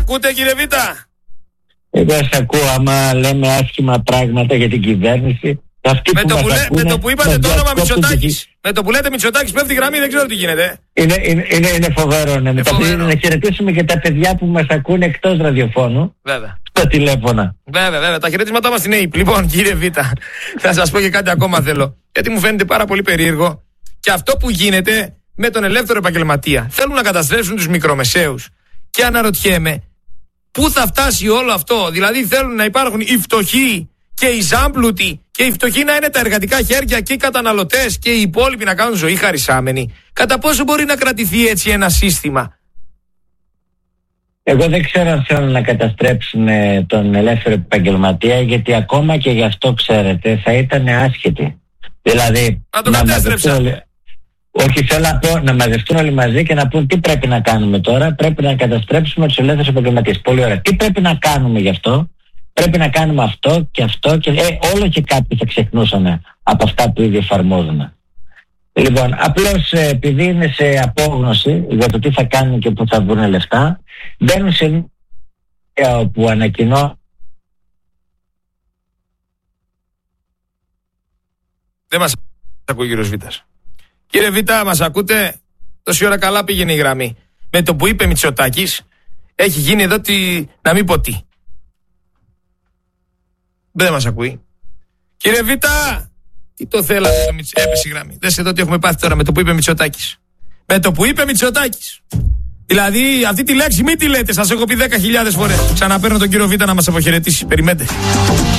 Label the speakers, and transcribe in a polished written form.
Speaker 1: ακούτε, κύριε Βίτα?
Speaker 2: Εγώ σας ακούω, άμα λέμε άσχημα πράγματα για την κυβέρνηση.
Speaker 1: Με το που είπατε το όνομα Μητσοτάκης, με το που λέτε Μητσοτάκης πέφτει η γραμμή, δεν ξέρω τι γίνεται.
Speaker 2: Είναι φοβερό, ναι. Να χαιρετήσουμε και τα παιδιά που μας ακούνε εκτός ραδιοφώνου.
Speaker 1: Βέβαια.
Speaker 2: Στο τηλέφωνο.
Speaker 1: Βέβαια. Τα χαιρετίσματά μας στην ΑΕΠ. Λοιπόν, κύριε Βίτα, θα σας πω και κάτι ακόμα θέλω. Γιατί μου φαίνεται πάρα πολύ περίεργο και αυτό που γίνεται με τον ελεύθερο επαγγελματία. Θέλουν να καταστρέψουν τους μικρομεσαίους. Και αναρωτιέμαι, πού θα φτάσει όλο αυτό? Δηλαδή θέλουν να υπάρχουν οι φτωχοί και οι ζάμπλουτοι και οι φτωχοί να είναι τα εργατικά χέρια και οι καταναλωτές και οι υπόλοιποι να κάνουν ζωή χαρισάμενοι. Κατά πόσο μπορεί να κρατηθεί έτσι ένα σύστημα?
Speaker 2: Εγώ δεν ξέρω αν θέλουν να καταστρέψουν τον ελεύθερο επαγγελματία, γιατί ακόμα και γι' αυτό, ξέρετε, θα ήταν άσχετοι. Δηλαδή,
Speaker 1: να το κατέστρεψαν.
Speaker 2: Όχι, θέλω να πω να μαζευτούν όλοι μαζί και να πούν τι πρέπει να κάνουμε τώρα. Πρέπει να καταστρέψουμε τους ελεύθερους επαγγελματίες. Πολύ ωραία. Τι πρέπει να κάνουμε γι' αυτό? Πρέπει να κάνουμε αυτό και αυτό και όλο και κάποιοι θα ξεχνούσαν από αυτά που ήδη εφαρμόζουν. Λοιπόν, απλώς επειδή είναι σε απόγνωση για το τι θα κάνουν και πού θα βρουν λεφτά, μπαίνουν σε μια όπου ανακοινώ.
Speaker 1: Δεν μας ακούει ο κύριος Βίτας. Κύριε Βίτα, μας ακούτε? Τόση ώρα καλά πήγαινε η γραμμή. Με το που είπε Μητσοτάκης, έχει γίνει εδώ να μην πω τι. Δεν μας ακούει. Κύριε Βίτα, τι το θέλατε? Έπεσε η γραμμή. Δες εδώ τι έχουμε πάθει τώρα με το που είπε Μητσοτάκης. Με το που είπε Μητσοτάκης. Δηλαδή αυτή τη λέξη μην τη λέτε, σας έχω πει 10.000 φορές. Ξαναπαίρνω τον κύριο Βίτα να μας αποχαιρετήσει. Περιμένετε.